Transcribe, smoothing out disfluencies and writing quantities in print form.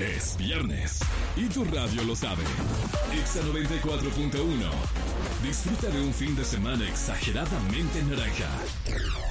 Es viernes y tu radio lo sabe. Exa 94.1. Disfruta de un fin de semana exageradamente naranja.